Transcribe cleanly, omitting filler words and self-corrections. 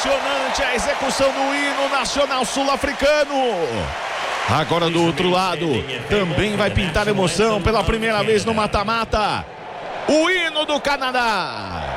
Emocionante a execução do hino nacional sul-africano. Agora do outro lado, também vai pintar emoção pela primeira vez no mata-mata. O hino do Canadá.